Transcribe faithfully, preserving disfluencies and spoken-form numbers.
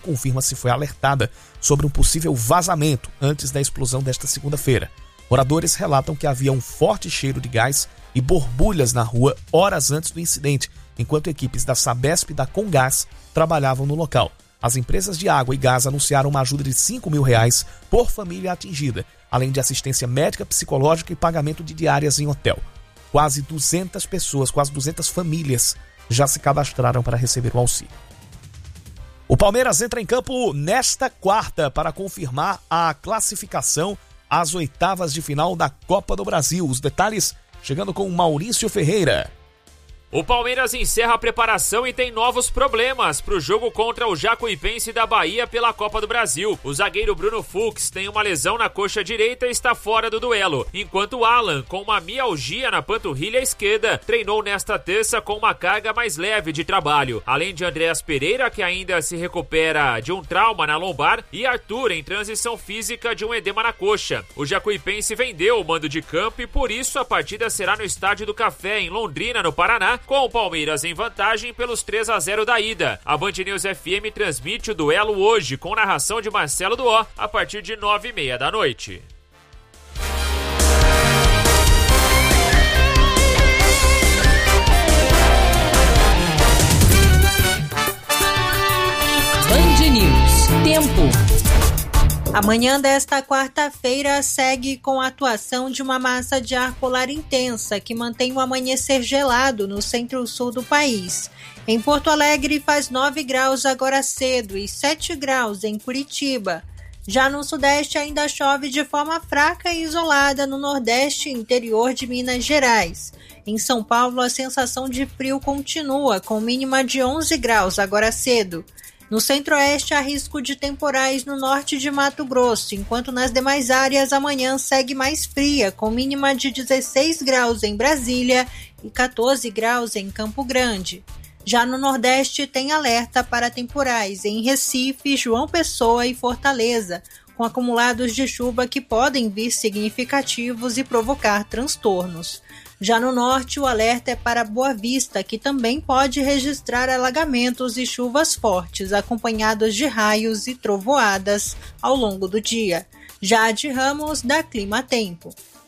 confirma se foi alertada sobre um possível vazamento antes da explosão desta segunda-feira. Moradores relatam que havia um forte cheiro de gás e borbulhas na rua horas antes do incidente, enquanto equipes da Sabesp e da Comgás trabalhavam no local. As empresas de água e gás anunciaram uma ajuda de cinco mil reais por família atingida, além de assistência médica, psicológica e pagamento de diárias em hotel. Quase duzentas pessoas, quase duzentas famílias já se cadastraram para receber o auxílio. O Palmeiras entra em campo nesta quarta para confirmar a classificação às oitavas de final da Copa do Brasil. Os detalhes chegando com Maurício Ferreira. O Palmeiras encerra a preparação e tem novos problemas para o jogo contra o Jacuipense da Bahia pela Copa do Brasil. O zagueiro Bruno Fux tem uma lesão na coxa direita e está fora do duelo, enquanto o Alan, com uma mialgia na panturrilha esquerda, treinou nesta terça com uma carga mais leve de trabalho. Além de Andréas Pereira, que ainda se recupera de um trauma na lombar, e Arthur, em transição física de um edema na coxa. O Jacuipense vendeu o mando de campo e por isso a partida será no Estádio do Café, em Londrina, no Paraná, com o Palmeiras em vantagem pelos três a zero da ida. A Band News F M transmite o duelo hoje, com narração de Marcelo Duó, a partir de nove e meia da noite. Band News. Tempo. A manhã desta quarta-feira segue com a atuação de uma massa de ar polar intensa que mantém o amanhecer gelado no centro-sul do país. Em Porto Alegre faz nove graus agora cedo e sete graus em Curitiba. Já no sudeste ainda chove de forma fraca e isolada no nordeste e interior de Minas Gerais. Em São Paulo a sensação de frio continua, com mínima de onze graus agora cedo. No centro-oeste há risco de temporais no norte de Mato Grosso, enquanto nas demais áreas a manhã segue mais fria, com mínima de dezesseis graus em Brasília e quatorze graus em Campo Grande. Já no nordeste tem alerta para temporais em Recife, João Pessoa e Fortaleza, com acumulados de chuva que podem vir significativos e provocar transtornos. Já no norte, o alerta é para Boa Vista, que também pode registrar alagamentos e chuvas fortes, acompanhados de raios e trovoadas ao longo do dia. Já de Ramos, da Clima Tempo.